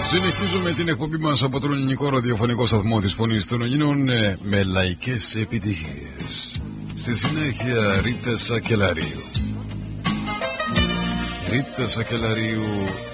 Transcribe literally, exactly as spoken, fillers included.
Συνεχίζουμε την εκπομπή μας από τον ελληνικό ραδιοφωνικό σταθμό της Φωνής των Ελλήνων με λαϊκές επιτυχίες. Στη συνέχεια Ρίτα Σακελαρίου. Ρίτα Σακελαρίου